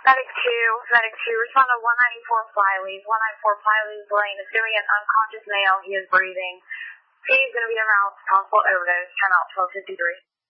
Medic 2, respond to 194 Flyleaf. 194 Flyleaf Lane, assuming an unconscious male, he is breathing. He is going to be around possible overdose, turn out 1253.